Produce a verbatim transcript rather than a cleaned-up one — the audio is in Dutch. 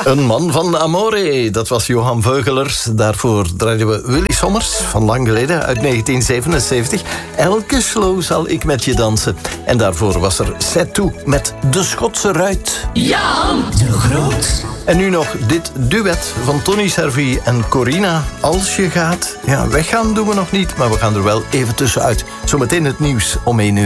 Een man van Amore, dat was Johan Veugelers. Daarvoor draaiden we Willy Sommers, van lang geleden, uit negentien zevenenzeventig. Elke slow zal ik met je dansen. En daarvoor was er Setou met De Schotse Ruit. Jan de Groot. En nu nog dit duet van Tony Servi en Corina. Als je gaat. Ja, weggaan doen we nog niet, maar we gaan er wel even tussenuit. Zometeen het nieuws om één uur.